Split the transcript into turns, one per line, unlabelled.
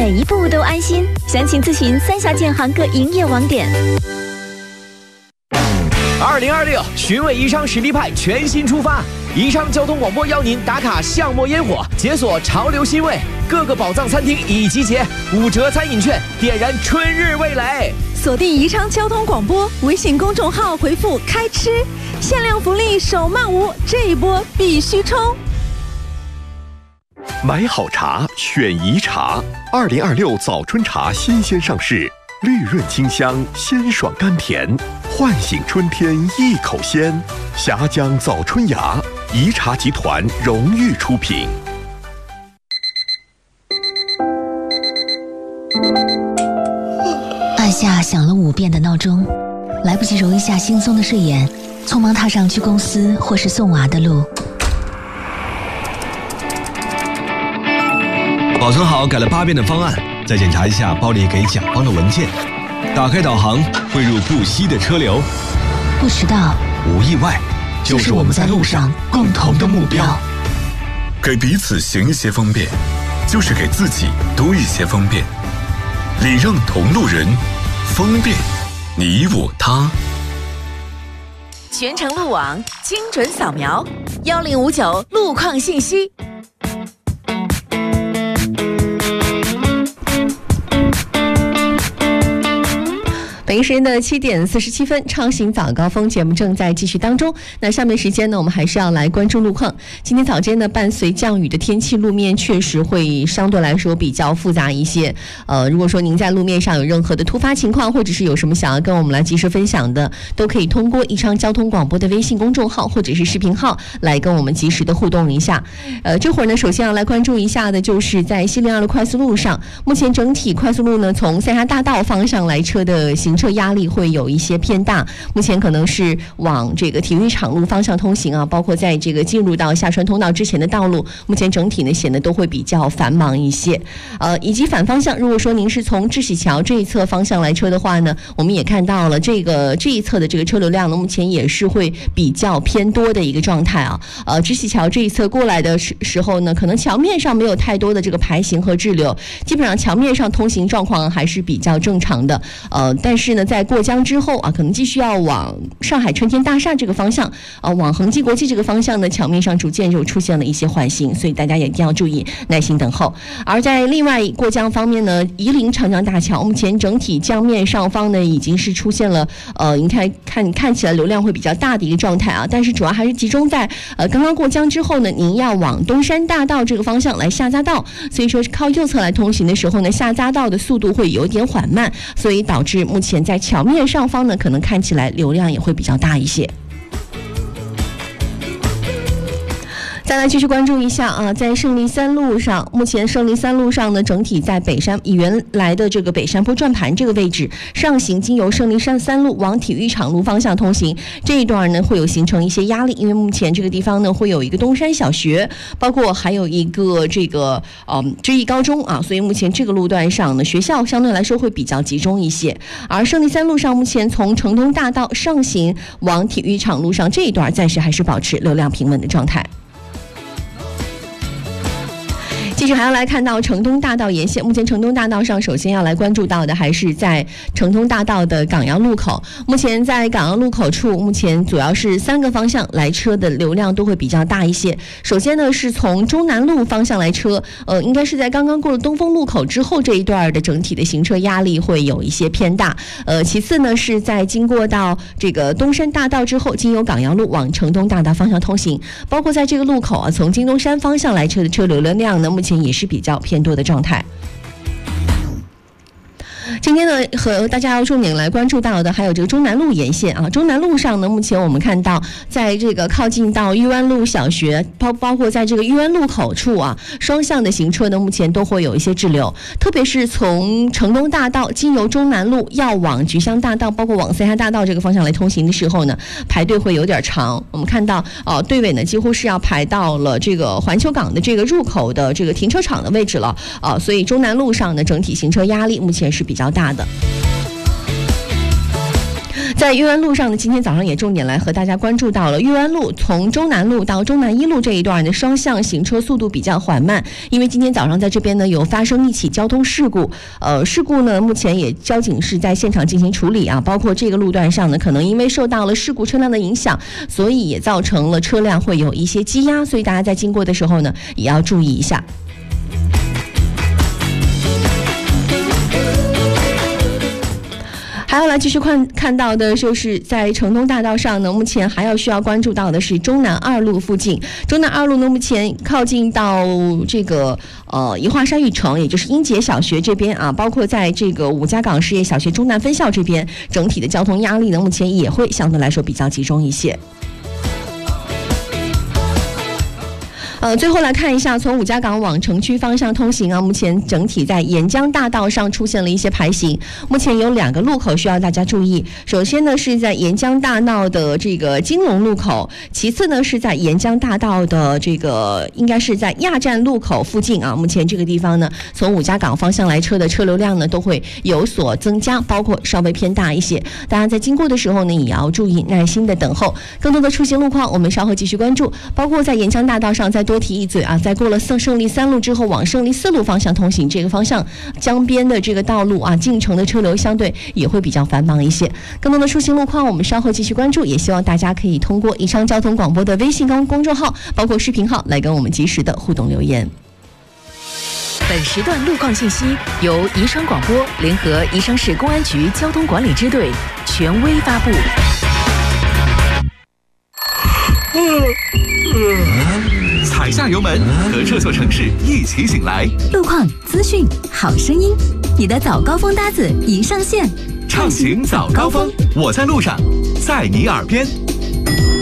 每一步都安心。详情咨询三峡建行各营业网点。
2026寻味宜昌实力派全新出发，宜昌交通广播邀您打卡巷陌烟火，解锁潮流新味，各个宝藏餐厅已集结，5折餐饮券，点燃春日味蕾。
锁定宜昌交通广播微信公众号，回复“开吃”，限量福利手慢无，这一波必须冲！
买好茶选宜茶，2026早春茶新鲜上市，绿润清香，鲜爽甘甜，唤醒春天一口鲜。峡江早春芽，宜茶集团荣誉出品。
按下响了5遍的闹钟，来不及揉一下惺忪的睡眼，匆忙踏上去公司或是送娃的路。
保存好改了8遍的方案，再检查一下包里给甲方的文件。打开导航，汇入不息的车流。
不迟到，
无意外，就是我们在路上共同的目标。
给彼此行一些方便，就是给自己多一些方便。礼让同路人，方便你我他。
全程路网精准扫描，1059路况信息。北京时间的7点47分，畅行早高峰节目正在继续当中。那下面时间呢，我们还是要来关注路况。今天早间呢，伴随降雨的天气，路面确实会相对来说比较复杂一些。如果说您在路面上有任何的突发情况，或者是有什么想要跟我们来及时分享的，都可以通过宜昌交通广播的微信公众号或者是视频号来跟我们及时的互动一下。这会儿呢，首先要来关注一下的就是在西陵2路快速路上，目前整体快速路呢，从三峡大道方向来车的行车压力会有一些偏大，目前可能是往这个体育场路方向通行啊，包括在这个进入到下川通道之前的道路，目前整体呢显得都会比较繁忙一些。以及反方向，如果说您是从知喜桥这一侧方向来车的话呢，我们也看到了这一侧的这个车流量呢，目前也是会比较偏多的一个状态啊。知喜桥这一侧过来的时候呢，可能桥面上没有太多的这个排行和滞留，基本上桥面上通行状况还是比较正常的。但是呢，在过江之后啊，可能继续要往上海春天大厦这个方向，往恒基国际这个方向呢，桥面上逐渐就出现了一些缓行，所以大家也一定要注意，耐心等候。而在另外过江方面呢，夷陵长江大桥目前整体江面上方呢，已经是出现了您看起来流量会比较大的一个状态啊，但是主要还是集中在刚刚过江之后呢，您要往东山大道这个方向来下匝道，所以说靠右侧来通行的时候呢，下匝道的速度会有点缓慢，所以导致目前在桥面上方呢，可能看起来流量也会比较大一些。再来继续关注一下啊，在胜利3路上，目前胜利3路上呢，整体在以原来的这个北山坡转盘这个位置上行，经由胜利3路往体育场路方向通行，这一段呢会有形成一些压力，因为目前这个地方呢会有一个东山小学，包括还有一个这个知义高中啊，所以目前这个路段上呢，学校相对来说会比较集中一些。而胜利3路上，目前从城东大道上行往体育场路上这一段，暂时还是保持流量平稳的状态。继续还要来看到城东大道沿线，目前城东大道上首先要来关注到的还是在城东大道的港阳路口。目前在港阳路口处，目前主要是3个方向来车的流量都会比较大一些。首先呢是从中南路方向来车，应该是在刚刚过了东风路口之后这一段的整体的行车压力会有一些偏大。其次呢是在经过到这个东山大道之后，经由港阳路往城东大道方向通行，包括在这个路口啊，从京东山方向来车的车流量呢，目前也是比较偏多的状态。今天呢，和大家要重点来关注到的还有这个中南路沿线啊。中南路上呢，目前我们看到，在这个靠近到玉湾路小学，包括在这个玉湾路口处啊，双向的行车呢，目前都会有一些滞留。特别是从城东大道经由中南路要往菊香大道，包括往三峡大道这个方向来通行的时候呢，排队会有点长。我们看到队尾呢几乎是要排到了这个环球港的这个入口的这个停车场的位置了所以中南路上呢，整体行车压力目前是比较大的。 在裕安路上呢，今天早上也重点来和大家关注到了裕安路从中南路到中南一路这一段的双向行车速度比较缓慢，因为今天早上在这边呢有发生一起交通事故，事故呢目前也交警是在现场进行处理啊，包括这个路段上呢可能因为受到了事故车辆的影响，所以也造成了车辆会有一些积压，所以大家在经过的时候呢也要注意一下。还要来继续看到的就是在城东大道上呢，目前还要需要关注到的是中南二路附近。中南二路呢，目前靠近到这个宜化山域城，也就是英杰小学这边啊，包括在这个五家港实业小学中南分校这边，整体的交通压力呢，目前也会相对来说比较集中一些。最后来看一下，从五家港往城区方向通行啊，目前整体在沿江大道上出现了一些排行，目前有2个路口需要大家注意。首先呢是在沿江大道的这个金龙路口，其次呢是在沿江大道的这个应该是在亚站路口附近啊，目前这个地方呢，从五家港方向来车的车流量呢都会有所增加，包括稍微偏大一些。大家在经过的时候呢，也要注意耐心的等候。更多的出行路况，我们稍后继续关注，包括在沿江大道上再多提一嘴啊，在过了胜利3路之后，往胜利4路方向通行，这个方向江边的这个道路啊，进城的车流相对也会比较繁忙一些。更多的出行路况，我们稍后继续关注，也希望大家可以通过宜昌交通广播的微信公众号，包括视频号来跟我们及时的互动留言。
本时段路况信息由宜昌广播联合宜昌市公安局交通管理支队权威发布。
踩下油门，和这座城市一起醒来。
路况、资讯、好声音，你的早高峰搭子已上线。
畅行早高峰，我在路上，在你耳边。